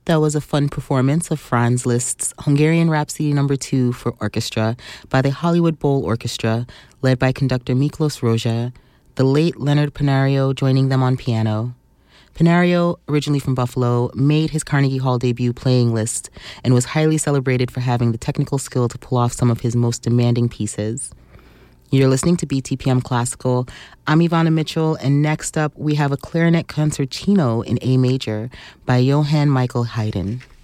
That was a fun performance of Franz Liszt's Hungarian Rhapsody No. 2 for orchestra by the Hollywood Bowl Orchestra, led by conductor Miklos Rozsa, the late Leonard Panario joining them on piano. Panario, originally from Buffalo, made his Carnegie Hall debut playing Liszt and was highly celebrated for having the technical skill to pull off some of his most demanding pieces. You're listening to BTPM Classical. I'm Ivana Mitchell, and next up we have a clarinet concertino in A major by Johann Michael Haydn.